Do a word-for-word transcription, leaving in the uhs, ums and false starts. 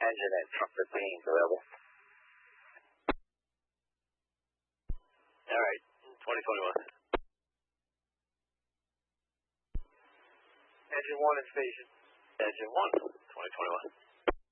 Engine at Trump fifteen available. All right, twenty twenty-one. Engine one in station. Engine one, twenty twenty-one.